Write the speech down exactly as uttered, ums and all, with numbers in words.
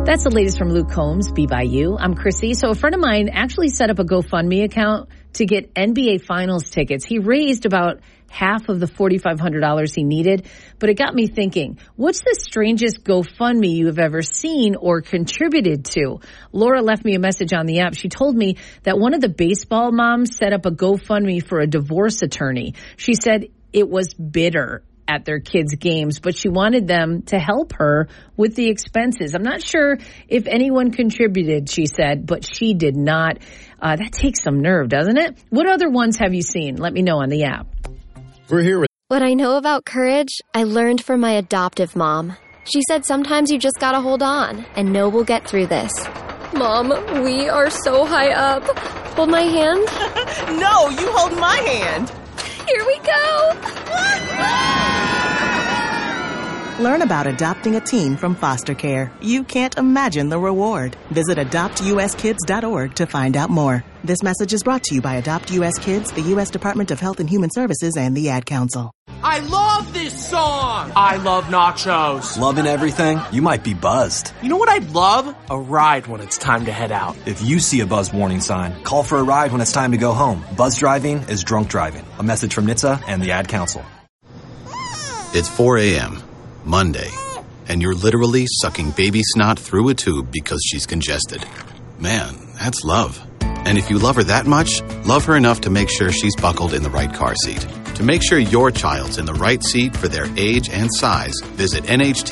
That's the latest from Luke Combs, Be By You. I'm Chrissy. So a friend of mine actually set up a GoFundMe account to get N B A Finals tickets. He raised about half of the four thousand five hundred dollars he needed, but it got me thinking, what's the strangest GoFundMe you have ever seen or contributed to? Laura left me a message on the app. She told me that one of the baseball moms set up a GoFundMe for a divorce attorney. She said it was bitter at their kids' games, but she wanted them to help her with the expenses. I'm not sure if anyone contributed, she said, but she did not. Uh, that takes some nerve, doesn't it? What other ones have you seen? Let me know on the app. We're here with What I know about courage, I learned from my adoptive mom. She said sometimes you just gotta hold on and know we'll get through this. Mom, we are so high up. Hold my hand. No, you hold my hand. Here we go. Learn about adopting a teen from foster care. You can't imagine the reward. Visit adopt u s kids dot org to find out more. This message is brought to you by Adopt U S Kids, the U S Department of Health and Human Services, and the Ad Council. I love this song! I love nachos. Loving everything? You might be buzzed. You know what I'd love? A ride when it's time to head out. If you see a buzz warning sign, call for a ride when it's time to go home. Buzz driving is drunk driving. A message from N H T S A and the Ad Council. It's four a.m., Monday, and you're literally sucking baby snot through a tube because she's congested. Man, that's love. And if you love her that much, love her enough to make sure she's buckled in the right car seat. To make sure your child's in the right seat for their age and size, visit N H T